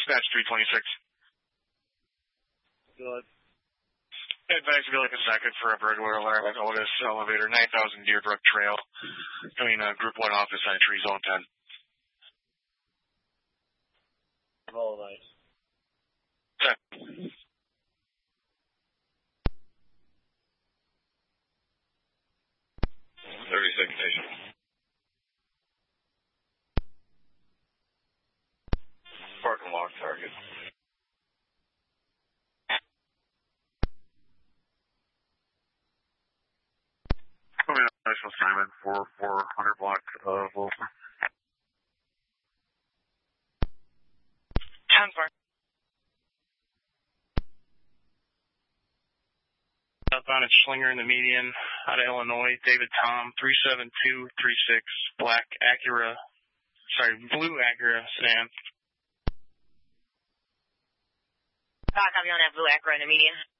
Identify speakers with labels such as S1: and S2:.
S1: Dispatch 326.
S2: Good.
S1: Advise to be like a second for a burglar alarm at Otis Elevator, 9000 Deerbrook Trail, doing Group 1 office entry, Zone 10.
S2: All right.
S1: 10.
S3: 30-second station. Parking lot target.
S4: National Simon for 400 block of Wilson.
S1: 10-4. Southbound at Schlinger in the median, out of Illinois, David Tom, 37236, blue Acura sedan.
S5: Copy on that blue Acura in the median.